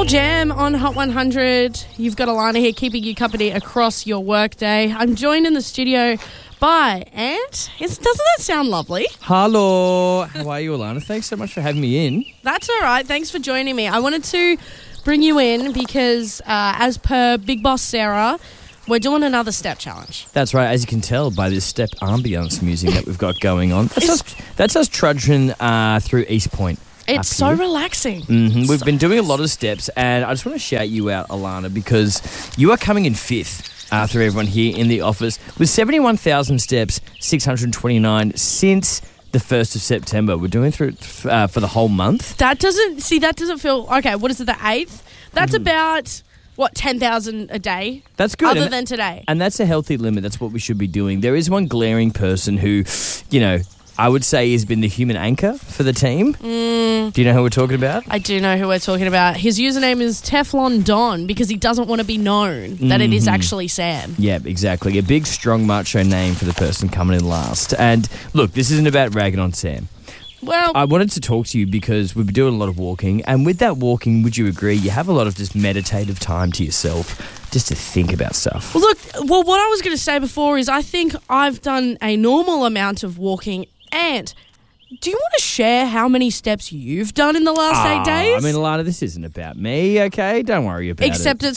Slow Jam on Hot 100. You've got Alana here keeping you company across your workday. I'm joined in the studio by Ant. Doesn't that sound lovely? Hello. How are you, Alana? Thanks so much for having me in. That's all right. Thanks for joining me. I wanted to bring you in because as per Big Boss Sarah, we're doing another step challenge. That's right. As you can tell by this step ambience music that we've got going on. That's us trudging through East Point. It's so relaxing. Mm-hmm. We've been doing a lot of steps, and I just want to shout you out, Alana, because you are coming in fifth after everyone here in the office with 71,000 steps, 629 since the 1st of September. We're doing through for the whole month. That doesn't feel... Okay, what is it, the 8th? That's about... 10,000 a day? That's good. Other than today. And that's a healthy limit. That's what we should be doing. There is one glaring person who, I would say has been the human anchor for the team. Do you know who we're talking about? I do know who we're talking about. His username is Teflon Don because he doesn't want to be known that it is actually Sam. Yeah, exactly. A big, strong, macho name for the person coming in last. And look, this isn't about ragging on Sam. Well, I wanted to talk to you because we've been doing a lot of walking, and with that walking, would you agree, you have a lot of just meditative time to yourself just to think about stuff? Well, what I was going to say before is I think I've done a normal amount of walking. And do you want to share how many steps you've done in the last 8 days? I mean, Alana, this isn't about me, okay? Don't worry about Except it's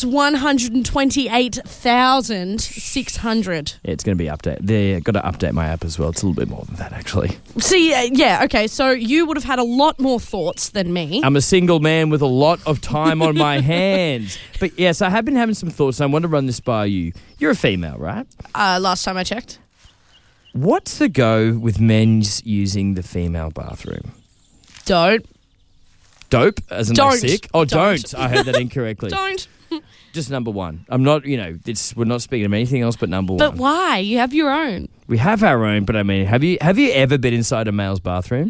128,600. Yeah, it's going to be updated. They've got to update my app as well. It's a little bit more than that, actually. See, okay, so you would have had a lot more thoughts than me. I'm a single man with a lot of time on my hands. But yes, I have been having some thoughts, and I want to run this by you. You're a female, right? Last time I checked. What's the go with men's using the female bathroom? Don't. Dope, as in Don't. like sick? Oh, don't. I heard that incorrectly. Don't. Just number one. I'm not, we're not speaking of anything else but number one. But why? You have your own. We have our own, but I mean, have you ever been inside a male's bathroom?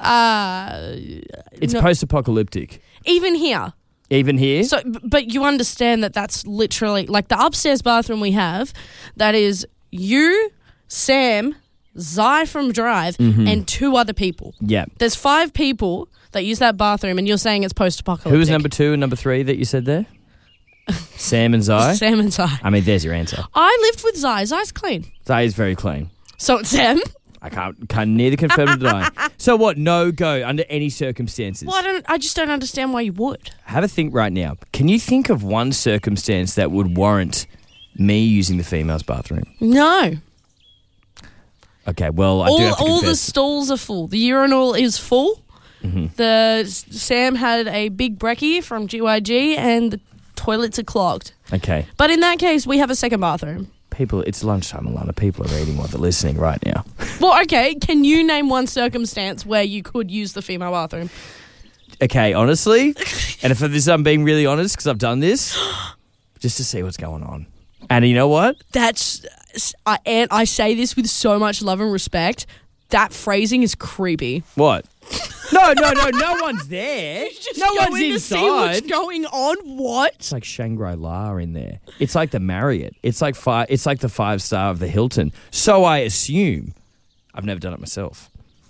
It's post-apocalyptic. Even here. Even here? So, but you understand that that's literally, like the upstairs bathroom we have, that is you, Sam, Zai from Drive, and 2 other people. Yeah. There's 5 people that use that bathroom, and you're saying it's post-apocalyptic. Who was number 2 and number 3 that you said there? Sam and Zai? Sam and Zai. I mean, there's your answer. I lived with Zai. Zai's clean. Zai is very clean. So it's Sam? I can't neither confirm nor deny. So what? No go under any circumstances? Well, I just don't understand why you would. Have a think right now. Can you think of one circumstance that would warrant me using the female's bathroom? No. Okay, well, I do have to confess. All the stalls are full. The urinal is full. Sam had a big brekkie from GYG and the toilets are clogged. Okay. But in that case, we have a second bathroom. People, it's lunchtime, Alana. People are eating while they're listening right now. Well, okay. Can you name one circumstance where you could use the female bathroom? Okay, honestly, and for this I'm being really honest because I've done this, just to see what's going on. And you know what? And I say this with so much love and respect. That phrasing is creepy. What? No one's there. No one's inside. To see what's going on. What? It's like Shangri-La in there. It's like the Marriott. It's like the 5-star of the Hilton. So I assume. I've never done it myself.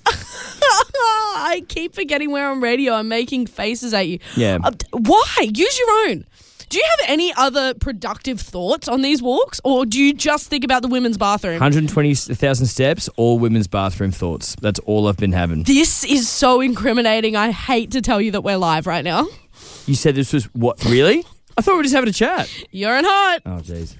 I keep forgetting we're on radio. I'm making faces at you. Yeah. Why? Use your own. Do you have any other productive thoughts on these walks, or do you just think about the women's bathroom? 120,000 steps, all women's bathroom thoughts. That's all I've been having. This is so incriminating. I hate to tell you that we're live right now. You said this was what? Really? I thought we were just having a chat. You're in hot. Oh, jeez.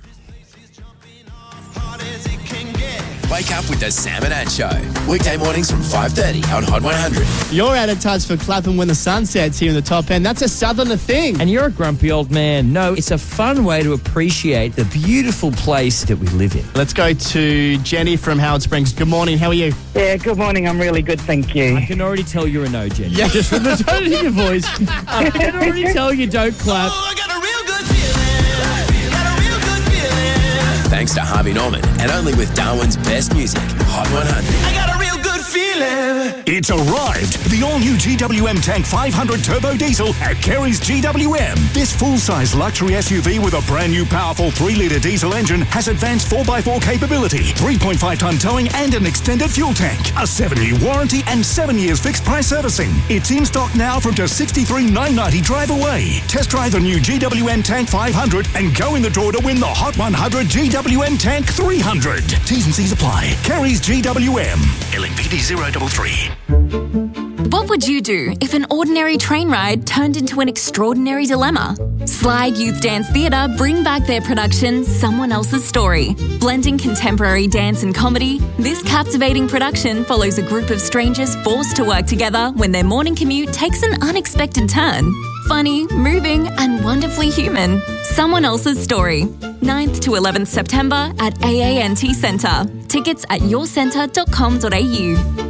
Wake up with the Sam and Ant Show. Weekday mornings from 5:30 on Hot 100. You're out of touch for clapping when the sun sets here in the top end. That's a southerner thing. And you're a grumpy old man. No, it's a fun way to appreciate the beautiful place that we live in. Let's go to Jenny from Howard Springs. Good morning. How are you? Yeah, good morning. I'm really good, thank you. I can already tell you're a no, Jenny. Yeah. Just from the tone of your voice. I can already tell you don't clap. Oh, I got a real good feeling. Got a real good feeling. Thanks to Harvey Norman and only with Darwin's best music, Hot 100. I got a real good feeling. It's arrived. The all-new GWM Tank 500 Turbo Diesel at Kerry's GWM. This full-size luxury SUV with a brand new powerful 3-litre diesel engine has advanced 4x4 capability, 3.5-tonne towing and an extended fuel tank, a 7-year warranty and 7 years fixed price servicing. It's in stock now from just $63,990 drive away. Test drive the new GWM Tank 500 and go in the draw to win the Hot 100 GWM Tank 300. T's and C's apply. Kerry's GWM. LMPD 033. What would you do if an ordinary train ride turned into an extraordinary dilemma? Slide Youth Dance Theatre bring back their production, Someone Else's Story. Blending contemporary dance and comedy, this captivating production follows a group of strangers forced to work together when their morning commute takes an unexpected turn. Funny, moving and wonderfully human. Someone Else's Story. 9th to 11th September at AANT Centre. Tickets at yourcentre.com.au.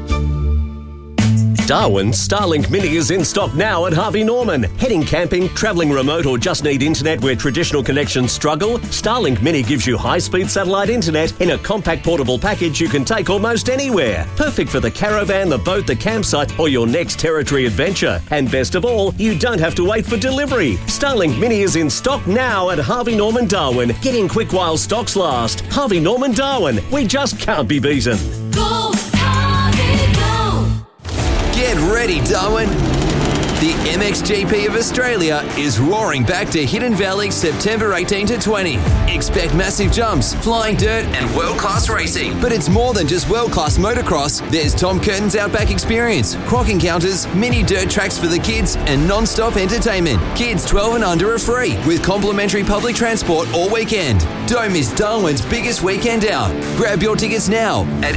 Darwin's Starlink Mini is in stock now at Harvey Norman. Heading camping, travelling remote or just need internet where traditional connections struggle? Starlink Mini gives you high-speed satellite internet in a compact portable package you can take almost anywhere. Perfect for the caravan, the boat, the campsite or your next territory adventure. And best of all, you don't have to wait for delivery. Starlink Mini is in stock now at Harvey Norman Darwin. Get in quick while stocks last. Harvey Norman Darwin. We just can't be beaten. Go, Harvey, go! Get ready, Darwin. The MXGP of Australia is roaring back to Hidden Valley September 18 to 20. Expect massive jumps, flying dirt and world-class racing. But it's more than just world-class motocross. There's Tom Curtin's Outback Experience, croc encounters, mini dirt tracks for the kids and non-stop entertainment. Kids 12 and under are free with complimentary public transport all weekend. Don't miss Darwin's biggest weekend out. Grab your tickets now at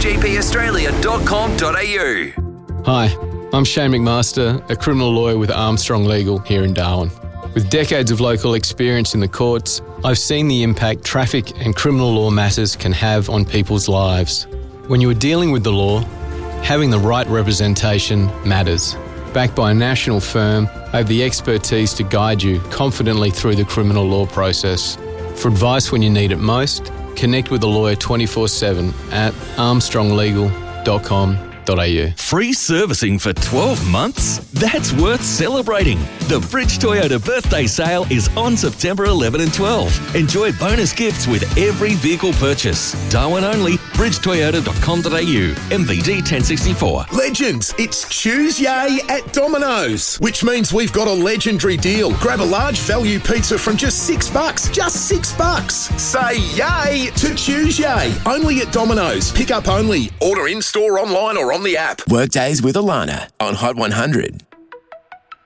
mxgpaustralia.com.au. Hi, I'm Shane McMaster, a criminal lawyer with Armstrong Legal here in Darwin. With decades of local experience in the courts, I've seen the impact traffic and criminal law matters can have on people's lives. When you are dealing with the law, having the right representation matters. Backed by a national firm, I have the expertise to guide you confidently through the criminal law process. For advice when you need it most, connect with a lawyer 24/7 at armstronglegal.com.au. Free servicing for 12 months? That's worth celebrating. The Bridge Toyota birthday sale is on September 11 and 12. Enjoy bonus gifts with every vehicle purchase. Darwin only, bridgetoyota.com.au, MVD 1064. Legends, it's Tuesday at Domino's, which means we've got a legendary deal. Grab a large value pizza from just $6. Just $6. Say yay to Tuesday. Only at Domino's. Pick up only. Order in-store, online or on the app. Workdays with Alana on Hot 100.